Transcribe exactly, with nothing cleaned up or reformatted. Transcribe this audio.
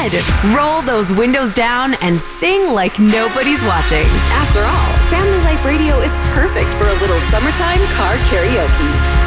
bed. Roll those windows down and sing like nobody's watching. After all, Family Life Radio is perfect for a little summertime car karaoke.